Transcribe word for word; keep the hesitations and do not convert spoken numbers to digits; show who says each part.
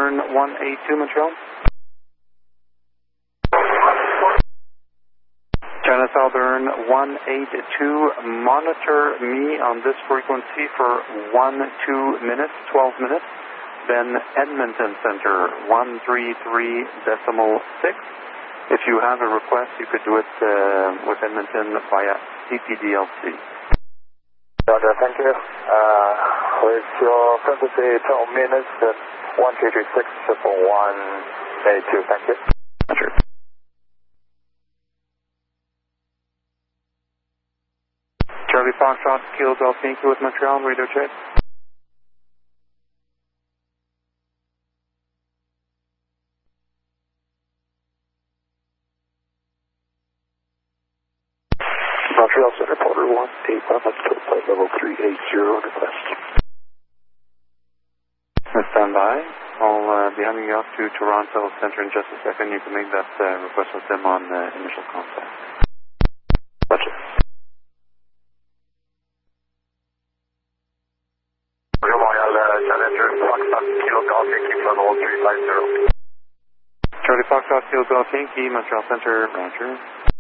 Speaker 1: Southern one eight two, Montreal. China Southern one eight two, monitor me on this frequency for one, two minutes, twelve minutes. Then Edmonton Center one three three decimal six. If you have a request, you could do it uh, with Edmonton via C P D L C.
Speaker 2: Roger, thank you. Uh, with your frequency twelve minutes, then one three three six triple one eight two, thank you.
Speaker 1: Roger. Charlie Foxtrot, Kilo Golf Yankee with Montreal, radio check.
Speaker 2: Montreal Center, Porter one eight one, let's put flight level three eight zero request.
Speaker 1: Stand by. I'll uh, be handing you off to Toronto Center in just a second. You can make that uh, request with them on uh, initial contact.
Speaker 2: Roger. Royal uh, Challenger, Foxtrot, Kilo Golf Yankee, level three five zero.
Speaker 1: Charlie Foxtrot, Kilo Golf Yankee, Montreal Center, Roger.